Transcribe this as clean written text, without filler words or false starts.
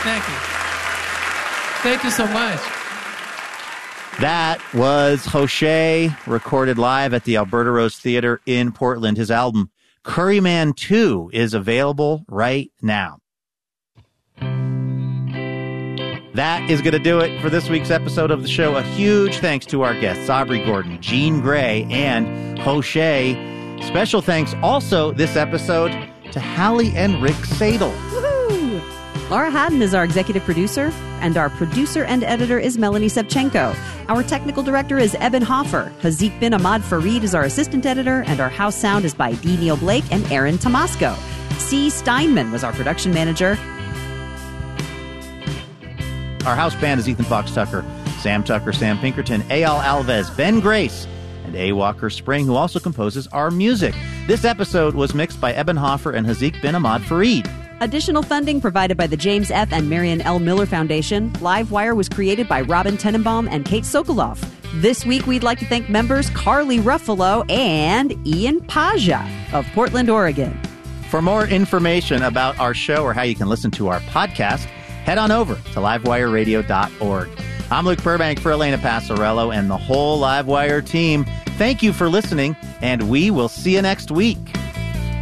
Thank you. Thank you so much. That was Jose, recorded live at the Alberta Rose Theater in Portland. His album, Curryman 2, is available right now. That is going to do it for this week's episode of the show. A huge thanks to our guests, Aubrey Gordon, Jean Grey, and Jose. Special thanks also this episode to Hallie and Rick Sadel. Woohoo! Laura Haddon is our executive producer, and our producer and editor is Melanie Sevchenko. Our technical director is Eben Hoffer. Hazik bin Ahmad Farid is our assistant editor, and our house sound is by D. Neil Blake and Aaron Tomasco. C. Steinman was our production manager. Our house band is Ethan Fox Tucker, Sam Tucker, Sam Pinkerton, Eyal Alves, Ben Grace, and A. Walker Spring, who also composes our music. This episode was mixed by Eben Hoffer and Hazik bin Ahmad Farid. Additional funding provided by the James F. and Marion L. Miller Foundation. Livewire was created by Robin Tenenbaum and Kate Sokoloff. This week, we'd like to thank members Carly Ruffalo and Ian Paja of Portland, Oregon. For more information about our show or how you can listen to our podcast, head on over to livewireradio.org. I'm Luke Burbank for Elena Passarello and the whole Livewire team. Thank you for listening, and we will see you next week.